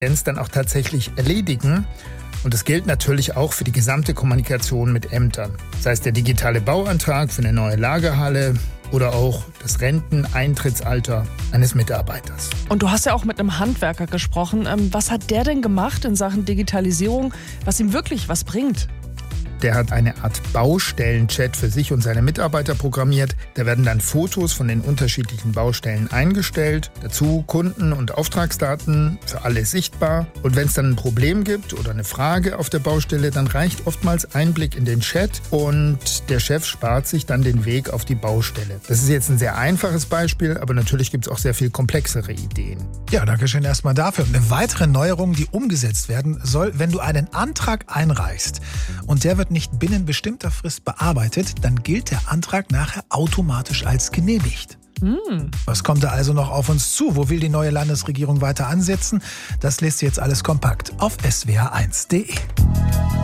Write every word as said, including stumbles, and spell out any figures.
dann auch tatsächlich erledigen. Und das gilt natürlich auch für die gesamte Kommunikation mit Ämtern. Sei es der digitale Bauantrag für eine neue Lagerhalle oder auch das Renteneintrittsalter eines Mitarbeiters. Und du hast ja auch mit einem Handwerker gesprochen. Was hat der denn gemacht in Sachen Digitalisierung, was ihm wirklich was bringt? Der hat eine Art Baustellenchat für sich und seine Mitarbeiter programmiert. Da werden dann Fotos von den unterschiedlichen Baustellen eingestellt. Dazu Kunden- und Auftragsdaten für alle sichtbar. Und wenn es dann ein Problem gibt oder eine Frage auf der Baustelle, dann reicht oftmals ein Blick in den Chat und der Chef spart sich dann den Weg auf die Baustelle. Das ist jetzt ein sehr einfaches Beispiel, aber natürlich gibt es auch sehr viel komplexere Ideen. Ja, danke schön erstmal dafür. Eine weitere Neuerung, die umgesetzt werden soll, wenn du einen Antrag einreichst und der wird nicht binnen bestimmter Frist bearbeitet, dann gilt der Antrag nachher automatisch als genehmigt. Mm. Was kommt da also noch auf uns zu? Wo will die neue Landesregierung weiter ansetzen? Das lest ihr jetzt alles kompakt auf S W R eins punkt de.